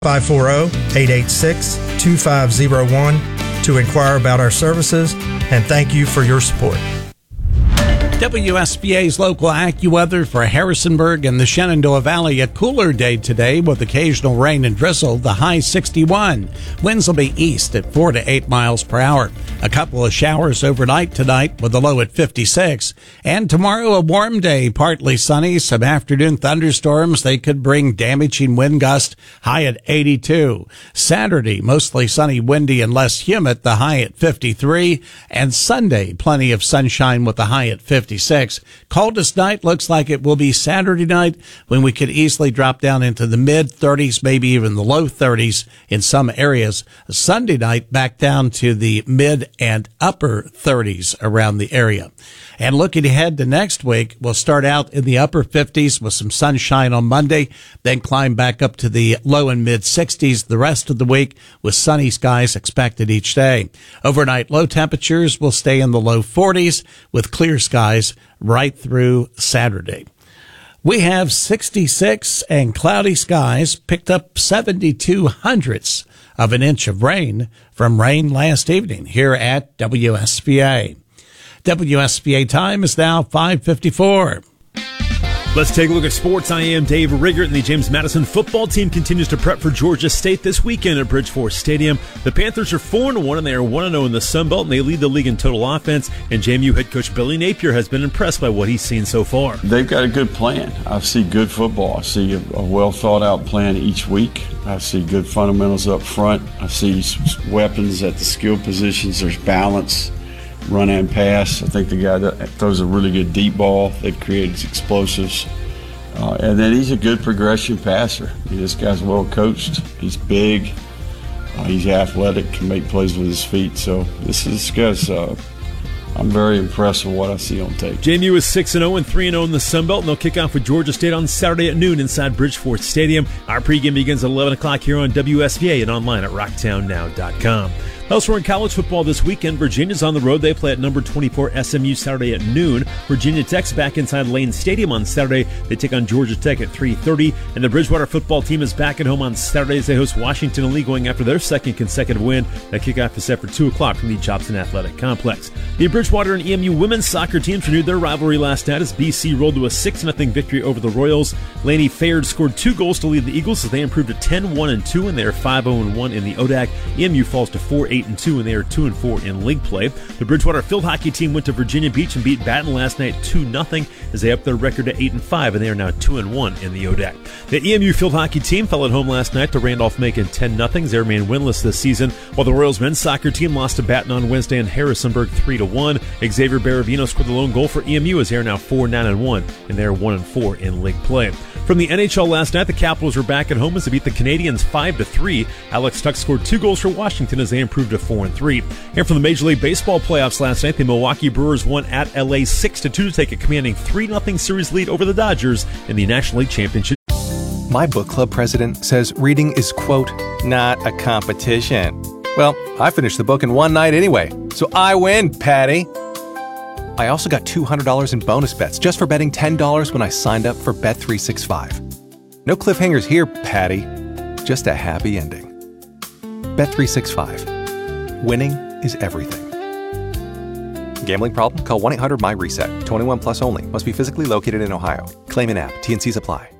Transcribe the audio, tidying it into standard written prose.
540-886-2501 to inquire about our services, and thank you for your support. WSBA's local AccuWeather for Harrisonburg and the Shenandoah Valley. A cooler day today with occasional rain and drizzle. The high 61. Winds will be east at 4 to 8 miles per hour. A couple of showers overnight tonight with a low at 56. And tomorrow a warm day, partly sunny. Some afternoon thunderstorms. They could bring damaging wind gust. High at 82. Saturday, mostly sunny, windy, and less humid. The high at 53. And Sunday, plenty of sunshine with the high at 56. Coldest night looks like it will be Saturday night, when we could easily drop down into the mid-30s, maybe even the low 30s in some areas. Sunday night back down to the mid and upper 30s around the area. And looking ahead to next week, we'll start out in the upper 50s with some sunshine on Monday, then climb back up to the low and mid 60s the rest of the week with sunny skies expected each day. Overnight low temperatures will stay in the low 40s with clear skies right through Saturday. We have 66 and cloudy skies, picked up 0.72 of an inch of rain from rain last evening here at WSBA. WSBA time is now 5:54. Let's take a look at sports. I am Dave Riggert, and the James Madison football team continues to prep for Georgia State this weekend at Bridgeford Stadium. The Panthers are 4-1, and they are 1-0 in the Sun Belt, and they lead the league in total offense. And JMU head coach Billy Napier has been impressed by what he's seen so far. They've got a good plan. I see good football. I see a well-thought-out plan each week. I see good fundamentals up front. I see weapons at the skill positions. There's balance. Run and pass. I think the guy that throws a really good deep ball that creates explosives. And then he's a good progression passer. This guy's well coached. He's big. He's athletic, can make plays with his feet. So this guy's, I'm very impressed with what I see on tape. JMU is 6-0 and 3-0 in the Sun Belt, and they'll kick off with Georgia State on Saturday at noon inside Bridgeford Stadium. Our pregame begins at 11 o'clock here on WSBA and online at rocktownnow.com. Elsewhere in college football this weekend, Virginia's on the road. They play at number 24 SMU Saturday at noon. Virginia Tech's back inside Lane Stadium on Saturday. They take on Georgia Tech at 3:30. And the Bridgewater football team is back at home on Saturday as they host Washington and Lee, going after their second consecutive win. That kickoff is set for 2 o'clock from the Jobson Athletic Complex. The Bridgewater and EMU women's soccer teams renewed their rivalry last night as BC rolled to a 6-0 victory over the Royals. Laney Fayard scored 2 goals to lead the Eagles as they improved to 10-1-2, and they are 5-0-1 in the ODAC. EMU falls to 4-8-2, and they are 2-4 in league play. The Bridgewater field hockey team went to Virginia Beach and beat Baton last night 2-0 as they upped their record to 8-5, and they are now 2-1 in the ODAC. The EMU field hockey team fell at home last night to Randolph-Macon 10-0. They remain winless this season, while the Royals men's soccer team lost to Baton on Wednesday in Harrisonburg 3-1. Xavier Baravino scored the lone goal for EMU as they are now 4-9-1, and they are 1-4 in league play. From the NHL last night, the Capitals were back at home as they beat the Canadiens 5-3. Alex Tuch scored 2 goals for Washington as they improved to 4-3. And from the Major League Baseball playoffs last night, the Milwaukee Brewers won at LA 6-2 to take a commanding 3-0 series lead over the Dodgers in the National League Championship. My book club president says reading is, quote, not a competition. Well, I finished the book in one night anyway, so I win, Patty. I also got $200 in bonus bets just for betting $10 when I signed up for Bet365. No cliffhangers here, Patty. Just a happy ending. Bet365. Winning is everything. Gambling problem? Call 1-800-MY-RESET. 21 plus only. Must be physically located in Ohio. Claim in app. T&Cs apply.